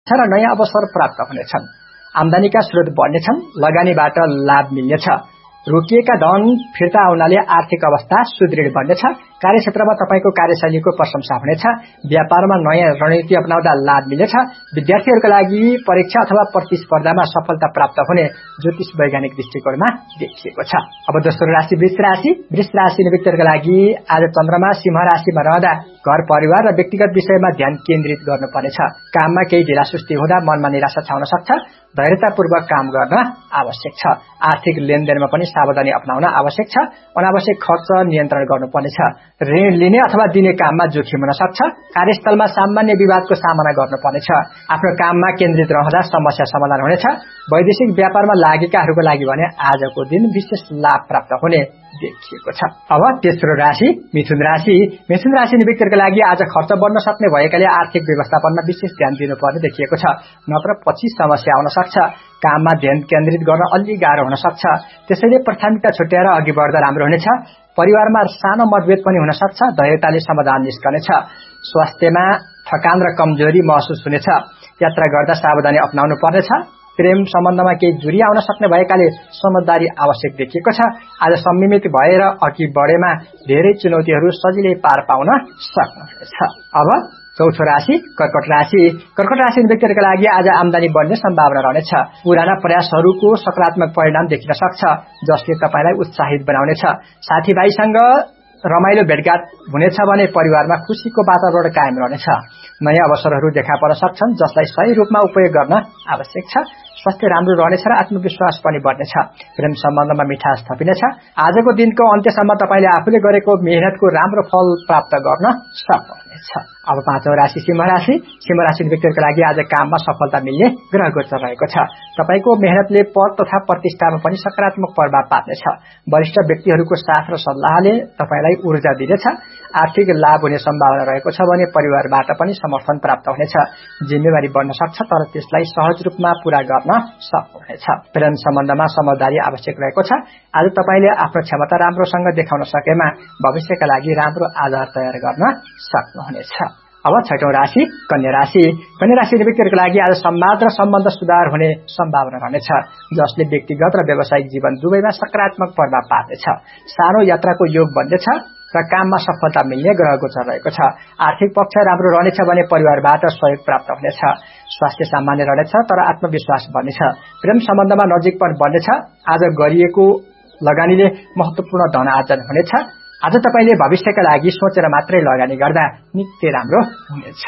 र नयाँ अवसर प्राप्त हुनेछन्। आम्दानीका स्रोत बढ्नेछन्, लगानीबाट लाभ मिल्नेछ। रोकिएका धन फिर्ता आउनाले आर्थिक अवस्था सुदृढ बन्नेछ। कार्यक्षेत्रमा तपाईको कार्यशैलीको प्रशंसा हुनेछ। व्यापारमा नयाँ रणनीति अपनाउँदा लाभ मिल्नेछ। विद्यार्थीहरूका लागि परीक्षा अथवा प्रतिस्पर्धामा सफलता प्राप्त हुने ज्योतिष वैज्ञानिक दृष्टिकोणमा देखिएको छ। अब दोस्रो राशि वृष राशि। वृष राशि व्यक्तिहरूका लागि आज चन्द्रमा सिंह राशिमा रहँदा घर परिवार र व्यक्तिगत विषयमा ध्यान केन्द्रित गर्नुपर्नेछ। काममा केही ढिलासुस्ती हुँदा मनमा निराशा छाउन सक्छ। धैर्यतापूर्वक काम गर्न आवश्यक छ। आर्थिक लेनदेनमा पनि सावधानी अपनाउन आवश्यक छ। अनावश्यक खर्च नियन्त्रण गर्नुपर्नेछ। ऋण लिने अथवा दिने काममा जोखिम हुन सक्छ। कार्यस्थलमा सामान्य विवादको सामना गर्नुपर्नेछ। आफ्नो काममा केन्द्रित रहँदा समस्या समाधान हुनेछ। वैदेशिक व्यापारमा लागेकाहरूको लागि भने आजको दिन विशेष लाभ प्राप्त हुने देखिएको छ। अब तेस्रो राशि मिथुन राशि। मिथुन राशि व्यक्तिहरूका लागि आज खर्च बढ्न सक्ने भएकाले आर्थिक व्यवस्थापनमा विशेष ध्यान दिनुपर्ने देखिएको छ। नत्र पछि समस्या आउन सक्छ। काममा ध्यान केन्द्रित गर्न अलि गाह्रो हुन सक्छ। त्यसैले प्राथमिकता छुट्याएर अघि बढ्दा राम्रो हुनेछ। परिवारमा सानो मतभेद पनि हुन सक्छ। धैर्यताले समाधान निस्कनेछ। स्वास्थ्यमा थकान र कमजोरी महसुस हुनेछ। यात्रा गर्दा सावधानी अपनाउनु पर्नेछ। प्रेम सम्बन्धमा केही दूरी आउन सक्ने भएकाले समझदारी आवश्यक देखिएको छ। आज संयमित भएर अघि बढेमा धेरै चुनौतीहरू सजिलै पार पाउन सक्नुहुनेछ। अब चौथो राशि कर्कट राशि। कर्कट राशि व्यक्तिहरूका लागि आज आम्दानी बढ्ने सम्भावना रहनेछ। पुराना प्रयासहरूको सकारात्मक परिणाम देखिन सक्छ, जसले तपाईलाई उत्साहित बनाउनेछ। साथीभाइसँग रमाइलो भेटघाट हुनेछ भने परिवारमा खुशीको वातावरण कायम रहनेछ। नयाँ अवसरहरू देखा पर्न सक्छन्, जसलाई सही रूपमा उपयोग गर्न आवश्यक छ। स्वास्थ्य राम्रो रहनेछ र आत्मविश्वास पनि बढ्नेछ। प्रेम सम्बन्धमा मिठास थपिनेछ। आजको दिनको अन्त्यसम्म तपाईले आफूले गरेको मेहनतको राम्रो फल प्राप्त गर्न सक्नुहुनेछ। अब पाँचौं राशि सिंह राशि। सिंह राशि व्यक्तिहरूका लागि आज काममा सफलता मिल्ने ग्रह गोचर रहेको छ। तपाईको मेहनतले पद तथा प्रतिष्ठामा पनि सकारात्मक प्रभाव पार्नेछ। वरिष्ठ व्यक्तिहरूको साथ र सल्लाहले तपाईलाई ऊर्जा दिनेछ। आर्थिक लाभ हुने सम्भावना रहेको छ भने परिवारबाट पनि समर्थन प्राप्त हुनेछ। जिम्मेवारी बढ्न सक्छ, तर त्यसलाई सहज रूपमा पूरा गर्न सक्नुहुनेछ। प्रेम सम्बन्धमा समझदारी आवश्यक रहेको छ। आज तपाईले आफ्नो क्षमता राम्रोसँग देखाउन सकेमा भविष्यका लागि राम्रो आधार तयार गर्न सक्नुहुनेछ। अब छठौं राशि कन्या राशि। कन्या राशि व्यक्तिहरूका लागि आज संवाद र सम्बन्ध सुधार हुने सम्भावना रहनेछ, जसले व्यक्तिगत र व्यावसायिक जीवन दुवैमा सकारात्मक प्रभाव पार्नेछ। सानो यात्राको योग बन्नेछ र काममा सफलता मिल्ने ग्रह गोचर रहेको छ। आर्थिक पक्ष राम्रो रहनेछ भने परिवारबाट सहयोग प्राप्त हुनेछ। स्वास्थ्य सामान्य रहनेछ, तर आत्मविश्वास बढ्नेछ। प्रेम सम्बन्धमा नजिकपन बढ्नेछ। आज गरिएको लगानीले महत्वपूर्ण धन आर्जन हुनेछ। आज तपाईले भविष्यका लागि सोचेर मात्रै लगानी गर्दा निकै राम्रो हुनेछ।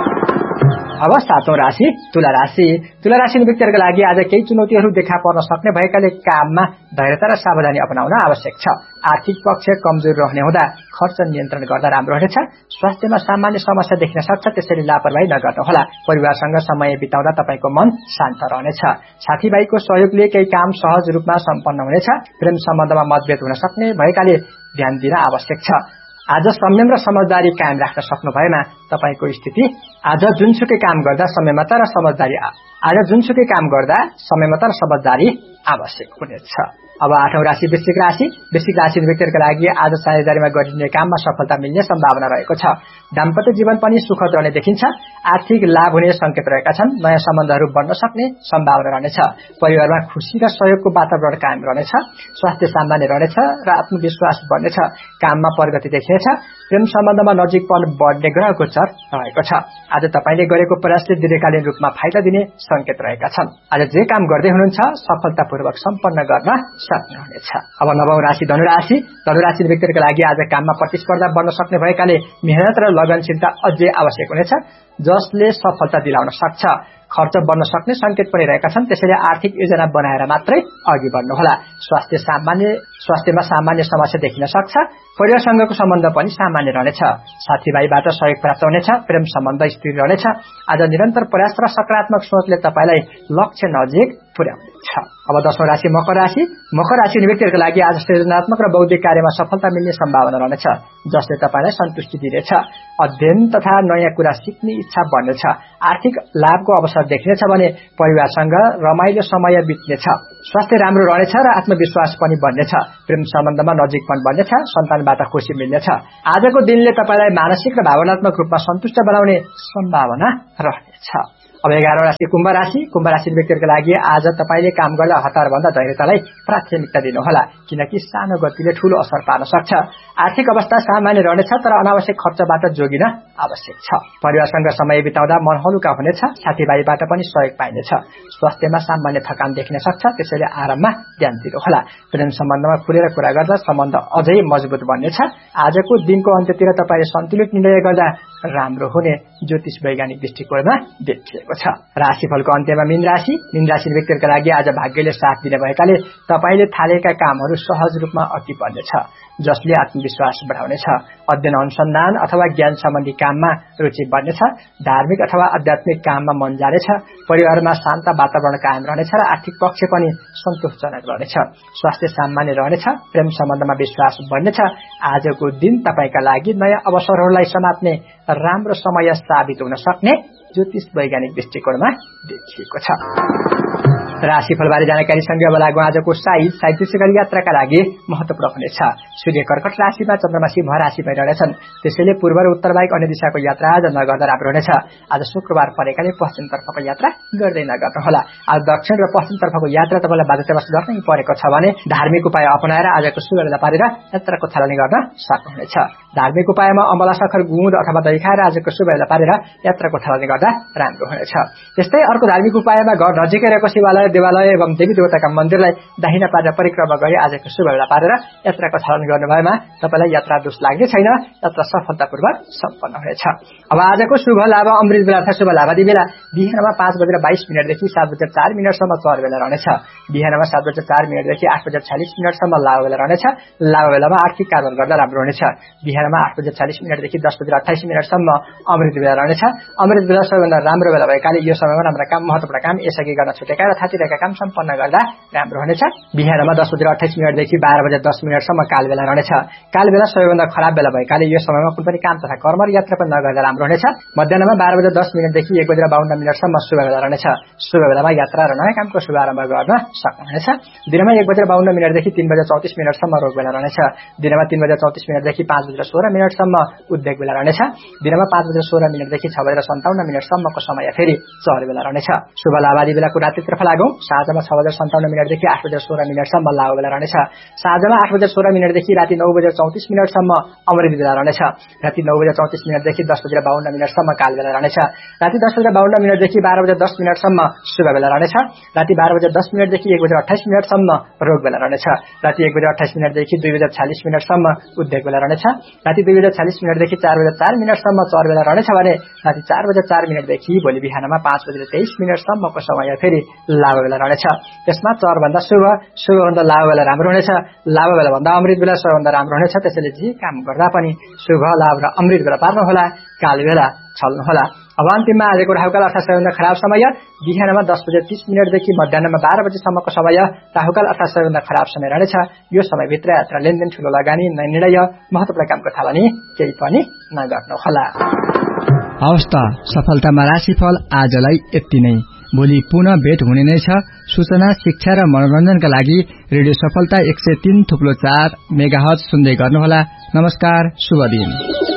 अब सातौं राशि तुला राशि। तुला राशि व्यक्तिहरूका लागि आज केही चुनौतीहरू देखा पर्न सक्ने भएकाले काममा धैर्यता र सावधानी अपनाउन आवश्यक छ। आर्थिक पक्ष कमजोर रहने हुँदा खर्च नियन्त्रण गर्दा राम्रो हुनेछ। स्वास्थ्यमा सामान्य समस्या देखिन सक्छ, त्यसैले लापरवाही नगर्नुहोला। परिवारसँग समय बिताउँदा तपाईको मन शान्त रहनेछ। साथीभाइको सहयोगले केही काम सहज रूपमा सम्पन्न हुनेछ। प्रेम सम्बन्धमा मतभेद हुन सक्ने भएकाले ध्यान दिन आवश्यक छ। आज संयम र समझदारी कायम राख्न सक्नु भएमा तपाईको स्थिति आज जुनसुकै काम गर्दा संयमता र समझदारी आवश्यक हुनेछ। अब आठौं राशि वृश्चिक राशि। वृश्चिक राशि व्यक्तिहरूका लागि आज साझेदारीमा गरिने काममा सफलता मिल्ने सम्भावना रहेको छ। दाम्पत्य जीवन पनि सुखद रहने देखिन्छ। आर्थिक लाभ हुने संकेत रहेका छन्। नयाँ सम्बन्धहरू बढ्न सक्ने सम्भावना रहनेछ। परिवारमा खुशी र सहयोगको वातावरण कायम रहनेछ। स्वास्थ्य सामान्य रहनेछ र आत्मविश्वास बढ्नेछ। काममा प्रगति देखिनेछ। प्रेम सम्बन्धमा नजिकपन बढ्ने ग्रह गोचर रहेको छ। आज तपाईले गरेको प्रयासले दीर्घकालीन रूपमा फाइदा दिने संकेत रहेका छन्। आज जे काम गर्दै हुनुहुन्छ सफलतापूर्वक सम्पन्न गर्न सक्नुहुनेछ। अब नवौं राशि धनुराशि। धनुराशि व्यक्तिहरूका लागि आज काममा प्रतिस्पर्धा बढ्न सक्ने भएकाले मेहनत र लगनशीलता अझै आवश्यक हुनेछ, जसले सफलता दिलाउन सक्छ। खर्च बढ्न सक्ने संकेत पनि रहेका छन्, त्यसैले आर्थिक योजना बनाएर मात्रै अघि बढ्नुहोला। स्वास्थ्यमा सामान्य समस्या देखिन सक्छ। परिवारसँगको सम्बन्ध पनि सामान्य रहनेछ। साथीभाइबाट सहयोग प्राप्त हुनेछ। प्रेम सम्बन्ध स्थिर रहनेछ। आज निरन्तर प्रयास र सकारात्मक सोचले तपाईलाई लक्ष्य नजिक पुर्याउनेछ। अब 10औं राशि मकर राशि। मकर राशि व्यक्तिहरूका लागि आज सृजनात्मक र बौद्धिक कार्यमा सफलता मिल्ने सम्भावना रहनेछ, जसले तपाईलाई सन्तुष्टि दिनेछ। अध्ययन तथा नयाँ कुरा सिक्ने इच्छा बढ्नेछ। आर्थिक लाभको अवसर देखिनेछ भने परिवारसँग रमाइलो समय बित्नेछ। स्वास्थ्य राम्रो रहनेछ र आत्मविश्वास पनि बढ्नेछ। प्रेम सम्बन्धमा नजिकपन बढ्नेछ। सन्तानबाट खुशी मिल्नेछ। आजको दिनले तपाईलाई मानसिक र भावनात्मक रूपमा सन्तुष्ट बनाउने सम्भावना रहनेछ। अब 11औं राशि कुम्भ राशि। कुम्भ राशि व्यक्तिहरुको लागि आज तपाईले काम गर्दा हतार भन्दा धैर्यतालाई प्राथमिकता दिनुहोला, किनकि सानो गतिले ठूलो असर पार्न सक्छ। आर्थिक अवस्था सामान्य रहनेछ, तर अनावश्यक खर्चबाट जोगिन आवश्यक छ। परिवारसँग समय बिताउँदा मन हलुका हुनेछ, साथीभाइबाट पनि सहयोग पाइनेछ। स्वास्थ्यमा सामान्य थकान देखिन सक्छ, त्यसैले आराममा ध्यान दिनुहोला। प्रेम सम्बन्धमा खुलेर कुरा गर्दा सम्बन्ध अझै मजबुत बन्नेछ। आजको दिनको अन्त्यतिर तपाईले सन्तुलित निर्णय गर्दा राम्रो हुने ज्योतिष वैज्ञानिक दृष्टिकोणमा देखिएको छ। राशिफलको अन्त्यमा मीन राशि। मीन राशि व्यक्तिहरुका लागि आज भाग्यले साथ दिने भएकाले तपाईले थालेका कामहरू सहज रूपमा अघि बढ्नेछ, जसले आत्मविश्वास बढाउनेछ। अध्ययन अनुसन्धान अथवा ज्ञान सम्बन्धी काममा रुचि बढ्नेछ। धार्मिक अथवा आध्यात्मिक काममा मन जानेछ। परिवारमा शान्त वातावरण कायम रहनेछ र आर्थिक पक्ष पनि सन्तोषजनक रहनेछ। स्वास्थ्य सामान्य रहनेछ। प्रेम सम्बन्धमा विश्वास बढ्नेछ। आजको दिन तपाईका लागि नयाँ अवसरहरूलाई समात्ने राम्रो समय साबित हुन सक्ने ज्योतिष वैज्ञानिक दृष्टिकोणमा देखिएको छ। राशिफलबारे जानकारीसँगै अब लागौं आजको साइज त्यसै गरी यात्राका लागि महत्वपूर्ण हुनेछ। सूर्य कर्कट राशिमा, चन्द्रमा सिंह राशि भइरहेछन्, त्यसैले पूर्व र उत्तर बाहेक अन्य दिशाको यात्रा आज नगर्दा राम्रो हुनेछ। आज शुक्रबार परेकाले पश्चिमतर्फको यात्रा गर्दै नगर्नुहोला। आज दक्षिण र पश्चिमतर्फको यात्रा तपाईलाई बाध्यतावश गर्नै परेको छ भने धार्मिक उपाय अपनाएर आजको शुभ बेला पारेर यात्राको थालनी गर्न सक्नुहुनेछ। धार्मिक उपायमा अमला, सखर, गुँड अथवा दही खाएर आजको शुभ बेला पारेर यात्राको थालनी गर्दा राम्रो हुनेछ। त्यस्तै अर्को धार्मिक उपायमा घर नजिकै रहेको शिवालय, देवालय एवं देवी देवताका मन्दिरलाई दाहिना पारेर परिक्रमा गरी आजको शुभ बेला पारेर यात्राको थालनी गर्नु भएमा तपाईलाई यात्रा दोष लाग्ने छैन। यात्रा सफलतापूर्वक सम्पन्न हुनेछ। अब आजको शुभ लाभ अमृत बेला अर्थात् शुभ लाभादी बेला बिहानमा 5:22 देखि 7:04 सम्म चर बेला रहनेछ। बिहानमा 7:04 देखि 8:46 सम्म लाभ बेला रहनेछ। लाभ बेलामा आर्थिक कारोबार गर्दा राम्रो हुनेछ। बिहानमा 8:40 देखि 10:28 सम्म अमृत बेला रहनेछ। अमृत बेला सबैभन्दा राम्रो बेला भएकाले यो समयमा राम्रा काम, महत्त्वपूर्ण काम यसअघि गर्न छुटेका र थातिरहेका काम सम्पन्न गर्दा राम्रो हुनेछ। बिहानमा 10:28 देखि 12:10 सम्म काल बेला रहनेछ। काल बेला सबैभन्दा खराब बेला भएकाले यो समयमा कुनै पनि काम तथा कर्म र यात्रा पनि नगर्दा राम्रो हुनेछ। मध्याह्नमा 12:10 देखि 1:52 सम्म शुभ बेला रहनेछ। शुभ बेलामा यात्रा र नयाँ कामको शुभारम्भ गर्न सक्नुहुनेछ। दिनमा 1:52 देखि 3:34 सम्म रोग बेला रहनेछ। दिनमा 3:34 देखि 5:16 सम्म उद्योग बेला रहनेछ। दिनमा 5:16 देखि 6:57 सम्मको समय फेरि चर बेला रहनेछ। शुभ लाभादी बेलाको रातितर्फ लागौं। साँझमा 6:57 देखि 8:16 सम्म लाभ बेला रहनेछ। साँझमा 8:16 देखि राति 9:34 सम्म अमृत बेला रहनेछ। राति 9:34 देखि 10:52 सम्म काल बेला रहनेछ। राति 10:52 देखि 12:10 सम्म शुभ बेला रहनेछ। राति 12:10 देखि 1:28 सम्म रोग बेला रहनेछ। राति 1:28 देखि 2:46 सम्म उद्योग बेला रहनेछ। राति 2:46 देखि 4:04 सम्म चर बेला रहनेछ भने राति 4:04 देखि भोलि बिहानमा 5:23 सम्मको समय फेरि लाभ बेला रहनेछ। त्यसमा चर भन्दा शुभ भन्दा लाभ बेला राम्रो हुनेछ। लाभ बेला भन्दा अमृत बेला सबैभन्दा राम्रो हुनेछ। त्यसैले जे काम गर्दा पनि शुभ लाभ र अमृत बेला पार्नुहोला, काल बेला छल्नुहोला। अब अन्तिममा आजको राहुकाल अर्थात् सबैभन्दा खराब समय बिहानमा 10:30 देखि मध्याह्नमा 12 सम्मको समय राहुकाल अर्थात् सबैभन्दा खराब समय रहनेछ। यो समयभित्र यात्रा, लेनदेन, ठूलो लगानी, निर्णय, महत्त्वपूर्ण कामको थालनी केही पनि नगर्नुहोला। हवस् त, सफलतामा राशिफल आजलाई यति नै। भोलि पुनः भेट हुने नै छ। सूचना, शिक्षा र मनोरञ्जनका लागि रेडियो सफलता 103.4 मेगाहर्ज सुन्दै गर्नुहोला। नमस्कार, शुभ दिन।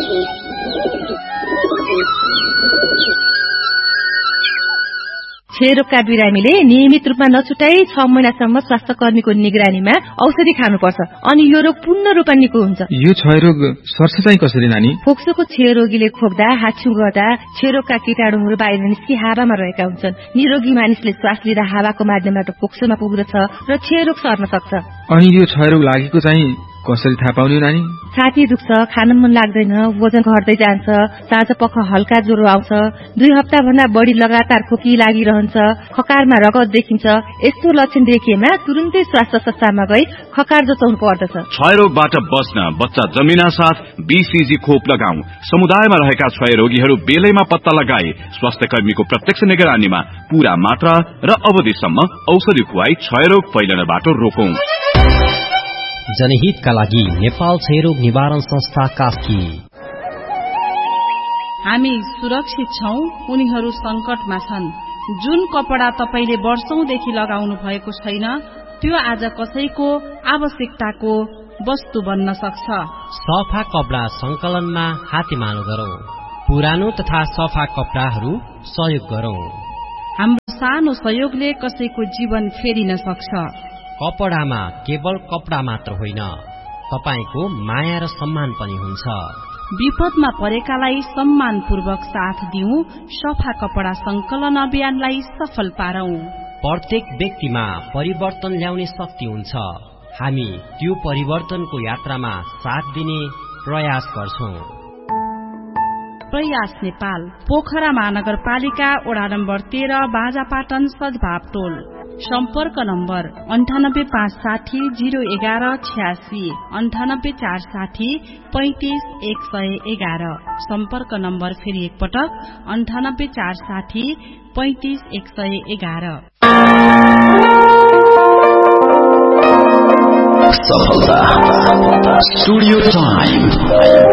क्षयरोगका बिरामीले नियमित रूपमा नछुटाई 6 महिनासम्म स्वास्थ्य कर्मीको निगरानीमा औषधि खानुपर्छ, अनि यो रोग पूर्ण रूपमा निको हुन्छ। यो क्षयरोग सर्छ चाहिँ कसरी नानी? फोक्सोको क्षयरोगीले खोक्दा, हाच्छिउँ गर्दा क्षयरोगका कीटाणुहरू बाहिर निस्कि हावामा रहेका हुन्छन्। निरोगी मानिसले श्वास लिँदा हावाको माध्यमबाट फोक्सोमा पुग्दछ र क्षयरोग सर्न सक्छ। अनि यो क्षयरोग लागेको चाहिँ कसरी थाहा पाउने नानी? छाती दुख्छ, खान मन लाग्दैन, वजन घट्दै जान्छ, साँझपख हल्का ज्वरो आउँछ, 2 हप्ता भन्दा बढी लगातार खोकी लागिरहन्छ, खकारमा रगत देखिन्छ। यस्तो लक्षण देखिएमा तुरुन्तै स्वास्थ्य संस्थामा गई खकार जचाउनु पर्दछ। क्षयरोगबाट बच्न बच्चा जन्मिना साथ बीसीजी खोप लगाऊ। समुदायमा रहेका क्षयरोगीहरू बेलैमा पत्ता लगाए स्वास्थ्य कर्मीको प्रत्यक्ष निगरानीमा पूरा मात्रा र अवधिसम्म औषधि खुवाई क्षयरोग फैलनबाट रोकौं। जनहितका लागि नेपाल क्षयरोग निवारण संस्था कास्की। हामी सुरक्षित छौं, उनीहरू संकटमा छन्। जुन कपडा तपाईले वर्षौंदेखि लगाउनु भएको छैन, त्यो आज कसैको आवश्यकताको वस्तु बन्न सक्छ। सफा कपडा संकलनमा हातेमालो गरौं। पुरानो तथा सफा कपडाहरू सहयोग गरौं। हाम्रो सानो सहयोगले कसैको जीवन फेरिन सक्छ। कपडामा केवल कपडा मात्र होइन, तपाईको माया र सम्मान पनि हुन्छ। विपदमा परेकालाई सम्मानपूर्वक साथ दिउँ, सफा कपडा संकलन अभियानलाई सफल पारौं। प्रत्येक व्यक्तिमा परिवर्तन ल्याउने शक्ति हुन्छ। हामी त्यो परिवर्तनको यात्रामा साथ दिने प्रयास गर्छौं। प्रयास नेपाल, पोखरा महानगरपालिका, वडा नम्बर 13, बाजापाटन, सद्भाव टोल। सम्पर्क नम्बर 9856001186, 9846035111। सम्पर्क नम्बर फेरि एकपटक 9846035111। सफलता स्टुडियो टाइम।